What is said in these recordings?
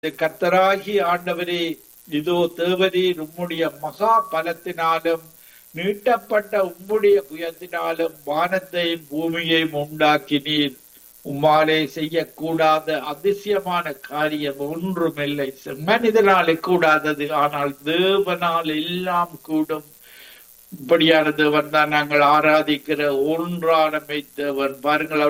கர்த்தராகி ஆண்டவரே, இதோ தேவரே, உம்முடைய மகா பலத்தினாலும் நீட்டப்பட்ட உம்முடைய புயத்தினாலும் வானத்தையும் பூமியையும் உண்டாக்கினீர். உம்மாலே செய்யக்கூடாத அதிசயமான காரியம் ஒன்றுமில்லை. மனிதனாலே கூடாதது, ஆனால் தேவனால் எல்லாம் கூடும். இப்படியான தேவன் தான் நாங்கள் ஆராதிக்கிற ஒன்றானமை தேவன். பாருங்கள்,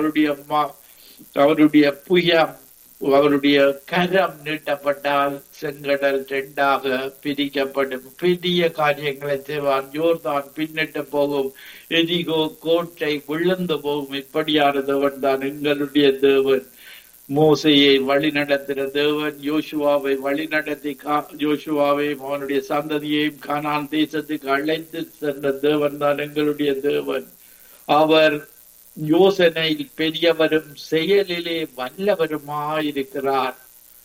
அவருடைய புயம், அவருடைய கரம் நீட்டப்பட்டால் செங்கடல் இரண்டாக பிரிக்கப்படும். பெரிய காரியங்களை செய்வான். யோர்தான் பின்னிட்டு போகும், எரிகோ கோட்டை விழுந்து போகும். இப்படியான தேவன் தான் எங்களுடைய தேவன். மோசையை வழி நடத்தின தேவன் யோசுவாவை வழி நடத்தி யோசுவாவையும் அவனுடைய சந்ததியையும் கானான் தேசத்துக்கு அழைத்து சென்ற தேவன் தான் எங்களுடைய தேவன். அவர் யோசனையில் பெரியவரும் செயலிலே வல்லவருமாயிருக்கிறார்.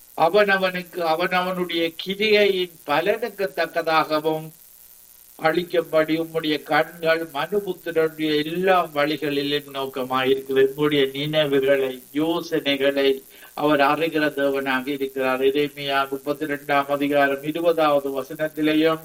அவனவனுடைய கிரியையின் பலனுக்கு தக்கதாகவும் அளிக்கும்படி உம்முடைய கண்கள் மனுபுத்திரனுடைய எல்லா வழிகளிலும் நோக்கமாயிருக்கிறது. உம்முடைய நினைவுகளை, யோசனைகளை அவர் அறிகிற தேவனாக இருக்கிறார். எரேமியா 32 அதிகாரம் 20வது வசனத்திலேயும்,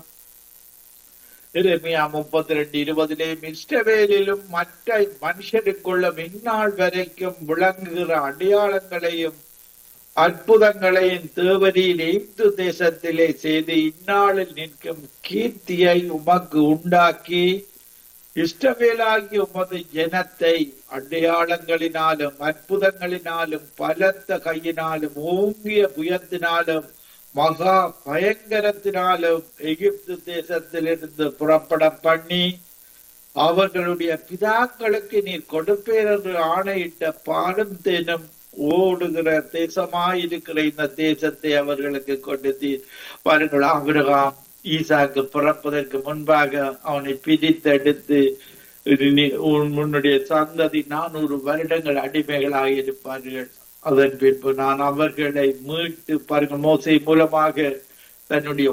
எரேமியா 32:20 இஸ்ரவேலிலும் மற்ற மனுஷருக்குள்ள இந்நாள் வரைக்கும் விளங்குகிற அடையாளங்களையும் அற்புதங்களையும் தேவரீர் எகிப்து தேசத்திலே செய்து இந்நாளில் நிற்கும் கீர்த்தியை உமக்கு உண்டாக்கி இஸ்ரவேலாகிய உமது ஜனத்தை அடையாளங்களினாலும் அற்புதங்களினாலும் பலத்த கையினாலும் ஓங்கிய புயத்தினாலும் மகா பயங்கரத்தினாலும் எகிப்து தேசத்திலிருந்து புறப்பட பண்ணி அவர்களுடைய பிதாக்களுக்கு நீர் கொடுப்பேர் என்று ஆணையிட்ட பாலும் தேனும் ஓடுகிற தேசமாயிருக்கிற இந்த தேசத்தை அவர்களுக்கு கொடுத்தீர். பாருங்கள், ஆபிரகாம் ஈசாக்கு பிறப்பதற்கு முன்பாக அவனை பிரித்தெடுத்து முன்னுடைய சந்ததி 400 வருடங்கள் அடிமைகளாக இருப்பார்கள். அதன் பின்பு நான் அவர்களை மீட்டு, பாருங்கள், மோசே மூலமாக தன்னுடைய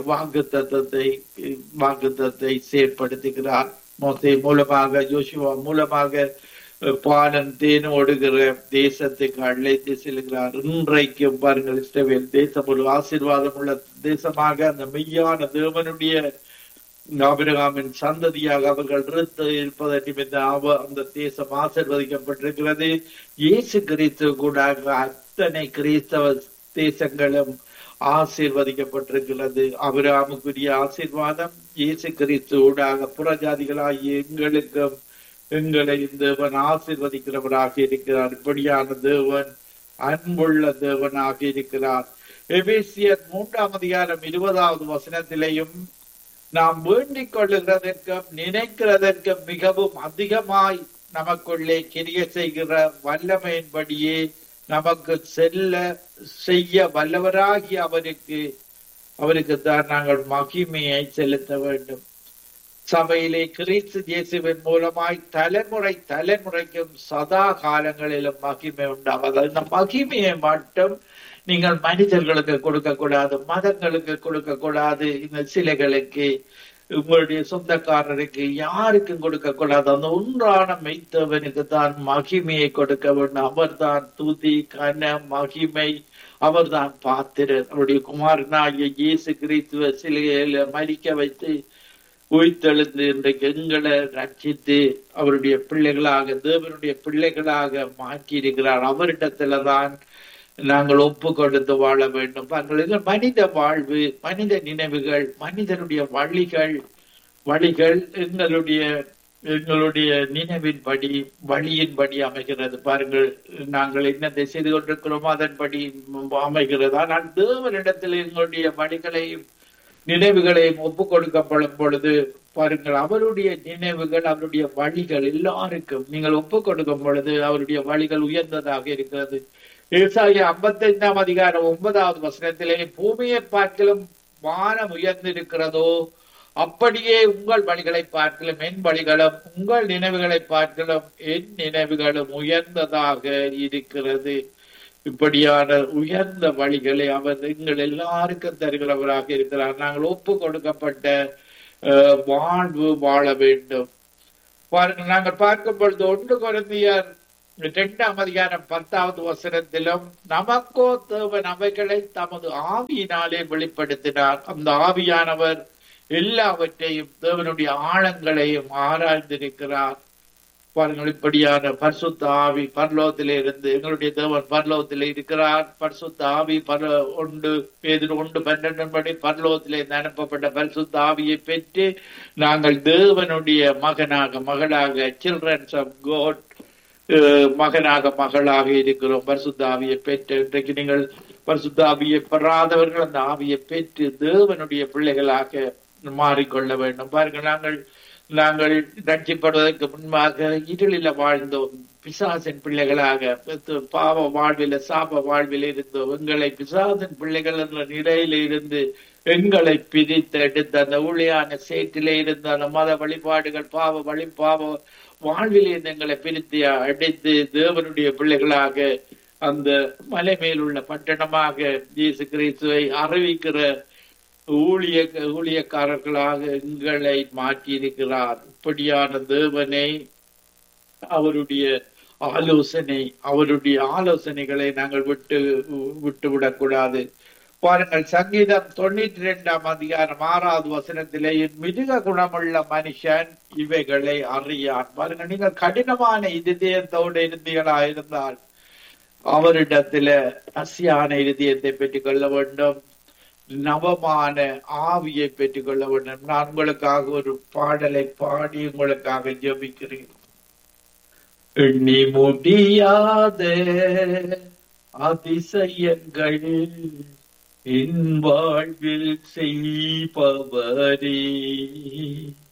வாக்குத்தத்தத்தை செயற்படுத்துகிறார். மோசே மூலமாக, யோசுவா மூலமாக பாலன் தேன் ஓடுகிற தேசத்துக்கு அழைத்து செல்கிறார். இன்றைக்கும் பாருங்கள், இஸ்ரவேல் தேசம் ஒரு ஆசீர்வாதம் உள்ள தேசமாக அந்த மெய்யான தேவனுடைய ஆபிரகாமின் சந்ததியாக அவர்கள் இருப்பதன் நிமித்தம் அந்த தேசம் ஆசீர்வதிக்கப்பட்டிருக்கிறது. இயேசு கிறிஸ்து கூட அத்தனை கிறிஸ்தவ தேசங்களும் ஆசீர்வதிக்கப்பட்டிருக்கிறது. ஆபிரகாமுக்குரிய ஆசீர்வாதம் இயேசு கிறிஸ்து ஊடாக புறஜாதிகளாகிய எங்களை தேவன் ஆசீர்வதிக்கிறவராக இருக்கிறார். இப்படியான தேவன் அன்புள்ள தேவனாக இருக்கிறார். எபேசியர் 3 அதிகாரம் 20வது வசனத்திலேயும், நாம் வேண்டிக் கொள்ளுகிறதற்கும் நினைக்கிறதற்கும் மிகவும் அதிகமாய் நமக்குள்ளே கிரிய செய்கிற வல்லமையின்படியே நமக்கு செய்ய வல்லவராகி அவருக்கு தான் நாங்கள் மகிமையை செலுத்த வேண்டும். சபையிலே கிறிஸ்து இயேசுவின் மூலமாய் தலைமுறைக்கும் சதா காலங்களிலும் மகிமை உண்டாவது. இந்த மகிமையை மட்டும் நீங்கள் மனிதர்களுக்கு கொடுக்க கூடாது, மதங்களுக்கு கொடுக்க கூடாது, இந்த சிலைகளுக்கு, உங்களுடைய சொந்தக்காரருக்கு, யாருக்கும் கொடுக்க கூடாது. அந்த ஒன்றான மெய்த்தவனுக்கு தான் மகிமையை கொடுக்க வேண்டும். அவர்தான் துதி, கன, மகிமை, அவர்தான் பாத்திரர். அவருடைய குமாரனாகிய இயேசு கிறிஸ்துவ சிலையில மரிக்க வைத்து உயிர்த்தெழுந்து இன்றைக்கு எங்களை ரட்சித்து அவருடைய பிள்ளைகளாக, தேவனுடைய பிள்ளைகளாக மாற்றி இருக்கிறார். அவரிடத்துலதான் நாங்கள் ஒப்பு கொடுத்து வாழ வேண்டும். பாருங்கள், மனித வாழ்வு, மனித நினைவுகள், மனிதனுடைய வழிகள் எங்களுடைய நினைவின்படி, வழியின்படி அமைகிறது. பாருங்கள், நாங்கள் என்னத்தை செய்து கொண்டிருக்கிறோமோ அதன்படி அமைகிறது. ஆனால் தேவனிடத்தில் எங்களுடைய வழிகளையும் நினைவுகளையும் ஒப்பு கொடுக்கப்படும் பொழுது, பாருங்கள், அவருடைய நினைவுகள், அவருடைய வழிகள் எல்லாருக்கும் நீங்கள் ஒப்பு கொடுக்கும் பொழுது அவருடைய வழிகள் உயர்ந்ததாக இருக்கிறது. ஏசாயா 55 அதிகாரம் 9வது வசனத்திலே, பூமியை பார்க்கலும் வானம் உயர்ந்திருக்கிறதோ அப்படியே உங்கள் வழிகளை பார்க்கலும் என் வழிகளும், உங்கள் நினைவுகளை பார்க்கலும் என் நினைவுகளும் உயர்ந்ததாக இருக்கிறது. இப்படியான உயர்ந்த வழிகளை அவர் எங்கள் எல்லாருக்கும் தருகிறவராக இருக்கிறார். நாங்கள் ஒப்பு கொடுக்கப்பட்ட வாழ்வு வாழ வேண்டும். நாங்கள் பார்க்கும் பொழுது 1 கொரிந்தியர் 2:10 நமக்கோ தேவன் அவைகளை தமது ஆவியினாலே வெளிப்படுத்தினார். அந்த ஆவியானவர் எல்லாவற்றையும் தேவனுடைய ஆழங்களையும் ஆராய்ந்திருக்கிறார். பாருங்கள், இப்படியான பரிசுத்த ஆவி பரலோகத்திலே இருந்து, எங்களுடைய தேவன் பரலோகத்திலே இருக்கிறார். பரிசுத்த ஆவி 1:12 பரலோகத்திலே அனுப்பப்பட்ட பரிசுத்த ஆவியை பெற்று நாங்கள் தேவனுடைய மகளாக சில்ட்ரன்ஸ் ஆஃப் காட், மகனாக மகளாக இருக்கிறோம். பரிசுத்த ஆவியை பெற்று இன்றைக்கு நீங்கள் பரிசுத்த ஆவியை பெறாதவர்கள் அந்த ஆவியை பெற்று தேவனுடைய பிள்ளைகளாக மாறிக்கொள்ள வேண்டும். பாருங்கள், நாங்கள் ரட்சிப்படுவதற்கு முன்பாக இருளில வாழ்ந்தோம், பிசாசின் பிள்ளைகளாக பாவ வாழ்வில சாப வாழ்வில் இருந்தோம். எங்களை பிசாசின் பிள்ளைகள் என்ற நிலையில இருந்து எங்களை பிரித்து எடுத்து அந்த ஊழியான சேற்றிலே இருந்து அந்த மத வழிபாடுகள் பாவ வாழ்விலே எங்களை பிரித்து அடைத்து தேவனுடைய பிள்ளைகளாக அந்த மலை மேலுள்ள பட்டணமாக இயேசு கிறிஸ்துவை அறிவிக்கிற ஊழியக்காரர்களாக எங்களை மாற்றி இருக்கிறார். இப்படியான தேவனை அவருடைய ஆலோசனைகளை நாங்கள் விட்டுவிடக்கூடாது. பாருங்கள், சங்கீதம் 92:6 மிருக குணமுள்ள மனுஷன் இவைகளை அறியான். பாருங்கள், நீங்கள் கடினமான இதயத்தோடு இருந்தீர்களா இருந்தால் அவரிடத்துல அசியான இதயத்தை பெற்றுக் கொள்ள வேண்டும், நவமான ஆவியை பெற்றுக் கொள்ள வேண்டும். நான் உங்களுக்காக ஒரு பாடலை பாடி உங்களுக்காக ஜெபிக்கிறேன். எண்ணி முடியாத அதிசயங்கள் என் வாழ்வில் செய்பவரே,